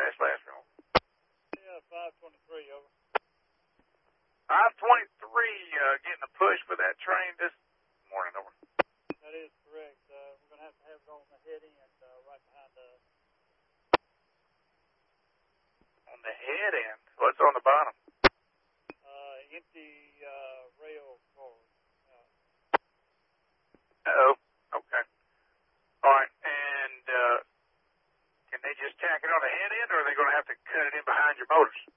Lashley. Yeah, 523, over. 523, getting a push for that train this morning, over. That is correct. We're going to have it on the head end, right behind us. On the head end? What's on the bottom? Empty rail cars. Uh-oh. Okay. All right. And can they just tack it on the head end, or are they going to have to cut it in behind your motors?